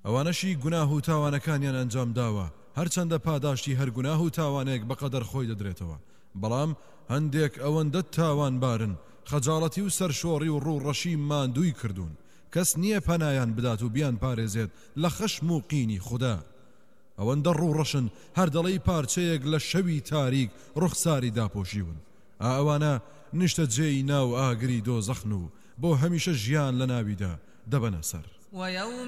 ئەوانەشی گوناه و تاوانەکانیان ئەنجام داوە هەرچەندە پاداشتی هەر گوناه و تاوانێک بەقەدەر خۆی دەدرێتەوە بەڵام هەندێک ئەوەندە تاوانبارن خەجاڵەتی و سەرشۆڕی و ڕووڕەشی ماندووی کردوون کەس نییە پەنایان بدات و بیان پارێزێت لە خەشم و قینی خوددا ئەوەندە ڕووڕەشن هەر دەڵێی پارچەیەک لە شەوی تاریک ڕوخساری داپۆشیون ئەوانە نیشتە جێی ناو ئاگری دۆزەخن و بۆ هەمیشە ژیان لە ناویدا دەبەنە سەر